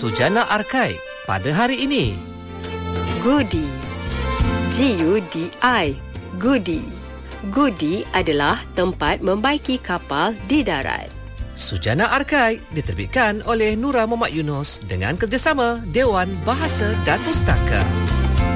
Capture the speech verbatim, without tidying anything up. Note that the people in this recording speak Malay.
Sujana Arkai pada hari ini. Gudi. G U D I. Gudi. Gudi adalah tempat membaiki kapal di darat. Sujana Arkai diterbitkan oleh Nura Muhammad Yunus dengan kerjasama Dewan Bahasa dan Pustaka.